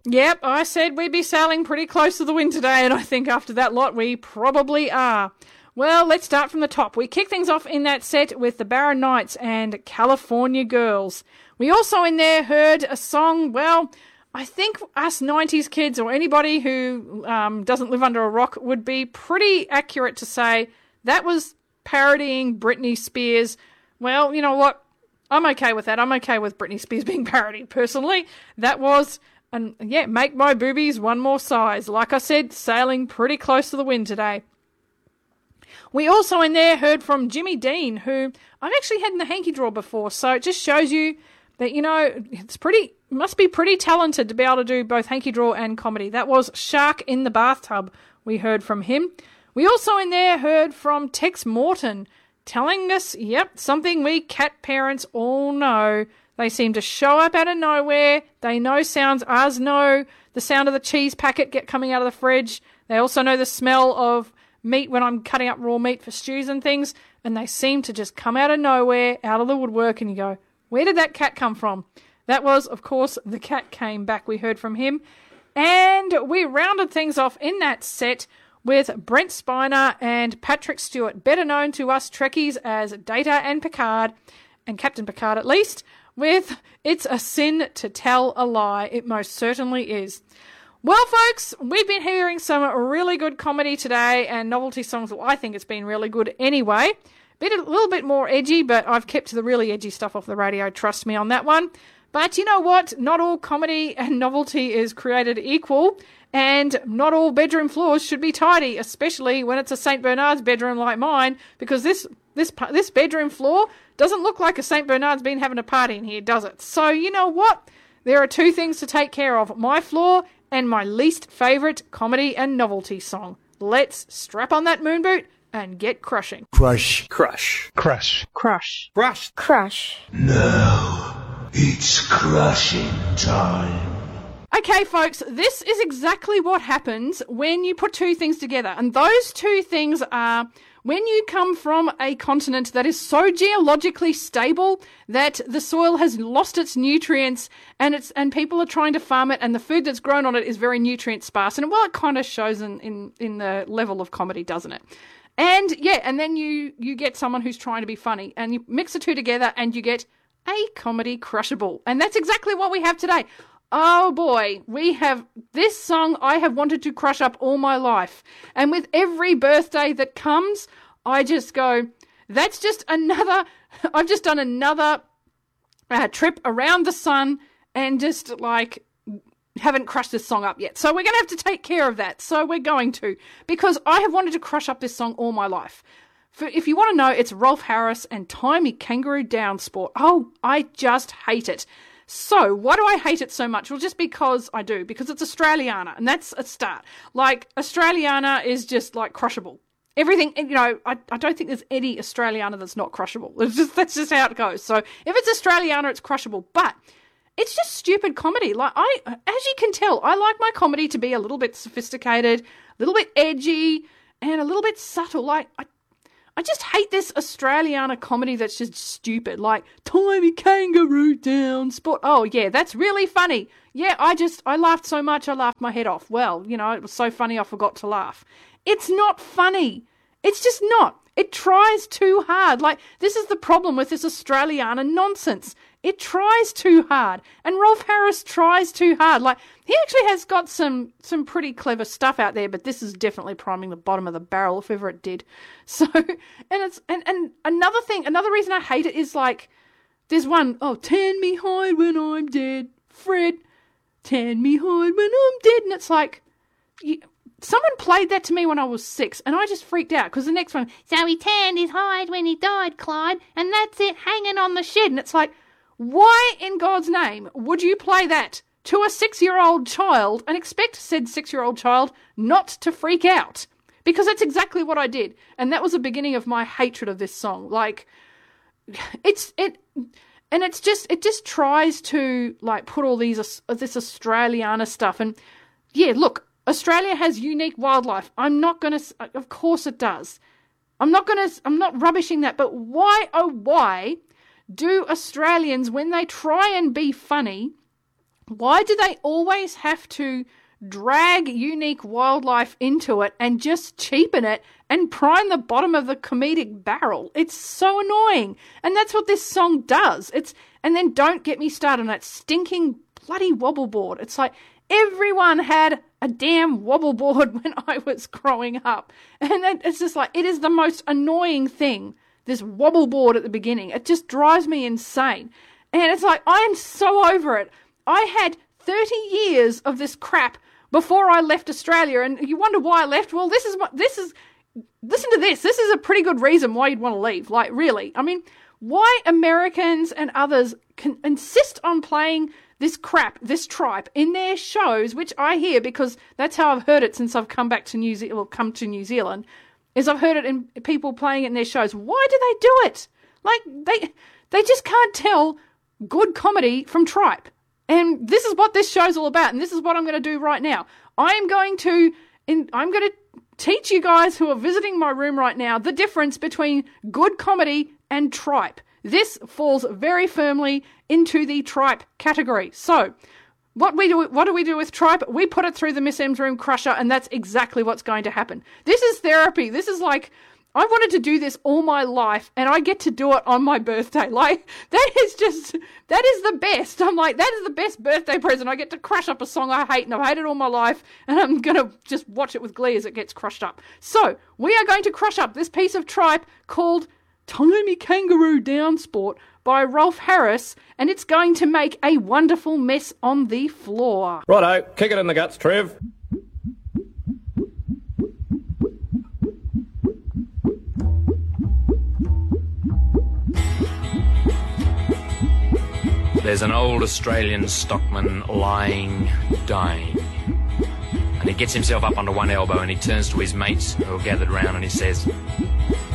Yep, I said we'd be sailing pretty close to the wind today, and I think after that lot we probably are. Well, let's start from the top. We kick things off in that set with the Barron Knights and California Girls. We also in there heard a song, well, I think us 90s kids or anybody who doesn't live under a rock would be pretty accurate to say that was parodying Britney Spears. Well, you know what? I'm okay with that. I'm okay with Britney Spears being parodied personally. That was, make my boobies one more size. Like I said, sailing pretty close to the wind today. We also in there heard from Jimmy Dean, who I've actually had in the hanky drawer before. So it just shows you that, you know, must be pretty talented to be able to do both hanky draw and comedy. That was Shark in the Bathtub. We heard from him. We also in there heard from Tex Morton telling us, something we cat parents all know. They seem to show up out of nowhere. They know sounds. Ours know the sound of the cheese packet coming out of the fridge. They also know the smell of meat when I'm cutting up raw meat for stews and things. And they seem to just come out of nowhere, out of the woodwork, and you go, where did that cat come from? That was, of course, The Cat Came Back. We heard from him. And we rounded things off in that set with Brent Spiner and Patrick Stewart, better known to us Trekkies as Data and Picard, and Captain Picard at least, with It's a Sin to Tell a Lie. It most certainly is. Well, folks, we've been hearing some really good comedy today and novelty songs. Well, I think it's been really good anyway. A little bit more edgy, but I've kept the really edgy stuff off the radio. Trust me on that one. But you know what? Not all comedy and novelty is created equal, and not all bedroom floors should be tidy, especially when it's a St. Bernard's bedroom like mine, because this bedroom floor doesn't look like a St. Bernard's been having a party in here, does it? So you know what? There are two things to take care of, my floor and my least favourite comedy and novelty song. Let's strap on that moon boot and get crushing. Crush. Crush. Crush. Crush. Crush. Crush. Now it's crushing time. Okay, folks, this is exactly what happens when you put two things together. And those two things are when you come from a continent that is so geologically stable that the soil has lost its nutrients and people are trying to farm it, and the food that's grown on it is very nutrient sparse. And well, it kind of shows in the level of comedy, doesn't it? And yeah, and then you get someone who's trying to be funny, and you mix the two together and you get a comedy crushable. And that's exactly what we have today. Oh boy, we have this song I have wanted to crush up all my life. And with every birthday that comes, I just go, that's just another, I've just done another trip around the sun and just like haven't crushed this song up yet. So we're going to have to take care of that. So we're going to, because I have wanted to crush up this song all my life. If you want to know, it's Rolf Harris and Timey Kangaroo Down Sport. Oh, I just hate it. So, why do I hate it so much? Well, just because I do. Because it's Australiana, and that's a start. Like, Australiana is just, like, crushable. Everything, you know, I don't think there's any Australiana that's not crushable. That's just how it goes. So, if it's Australiana, it's crushable. But it's just stupid comedy. Like, as you can tell, I like my comedy to be a little bit sophisticated, a little bit edgy, and a little bit subtle. Like, I just hate this Australiana comedy that's just stupid, like Timey Kangaroo Down Sport. Oh, yeah, that's really funny. Yeah, I laughed so much I laughed my head off. Well, you know, it was so funny I forgot to laugh. It's not funny. It's just not. It tries too hard. Like, this is the problem with this Australiana nonsense. It tries too hard. And Rolf Harris tries too hard. Like, he actually has got some pretty clever stuff out there, but this is definitely priming the bottom of the barrel, if ever it did. So, and another reason I hate it is like, there's one, tan me hide when I'm dead, Fred, tan me hide when I'm dead. And it's like, someone played that to me when I was 6, and I just freaked out, because the next one, so he tanned his hide when he died, Clyde, and that's it hanging on the shed. And it's like, why in God's name would you play that to a 6-year-old child and expect said 6-year-old child not to freak out? Because that's exactly what I did. And that was the beginning of my hatred of this song. Like, it just tries to, like, put all this Australiana stuff. And yeah, look, Australia has unique wildlife. Of course it does. I'm not rubbishing that, but why do Australians, when they try and be funny, Why do they always have to drag unique wildlife into it and just cheapen it and prime the bottom of the comedic barrel? It's so annoying. And that's what this song does. And then don't get me started on that stinking bloody wobble board. It's like everyone had a damn wobble board when I was growing up. And then it's just like, it is the most annoying thing, this wobble board at the beginning. It just drives me insane. And it's like, I am so over it. I had 30 years of this crap before I left Australia, and you wonder why I left? Well, listen to this. This is a pretty good reason why you'd want to leave. Like, really. I mean, why Americans and others can insist on playing this crap, this tripe, in their shows, which I hear because that's how I've heard it since I've come back to New Zealand, is I've heard it in people playing it in their shows. Why do they do it? Like, they just can't tell good comedy from tripe. And this is what this show's all about, and this is what I'm going to do right now. I'm going to teach you guys who are visiting my room right now the difference between good comedy and tripe. This falls very firmly into the tripe category. So, what do we do with tripe? We put it through the Miss M's room crusher, and that's exactly what's going to happen. This is therapy. This is like, I wanted to do this all my life, and I get to do it on my birthday. Like, that is the best. I'm like, that is the best birthday present. I get to crush up a song I hate, and I've hated all my life, and I'm going to just watch it with glee as it gets crushed up. So, we are going to crush up this piece of tripe called Tiny Kangaroo Down Sport by Rolf Harris, and it's going to make a wonderful mess on the floor. Righto, kick it in the guts, Trev. There's an old Australian stockman lying, dying. And he gets himself up onto one elbow and he turns to his mates who are gathered round and he says,